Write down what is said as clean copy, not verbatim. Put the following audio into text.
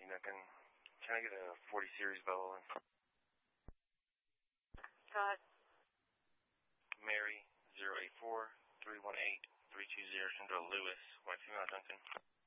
Duncan. Can I get a 40 series Bella? Go ahead. Mary, 084-318-320, Kendra Lewis, white female Duncan.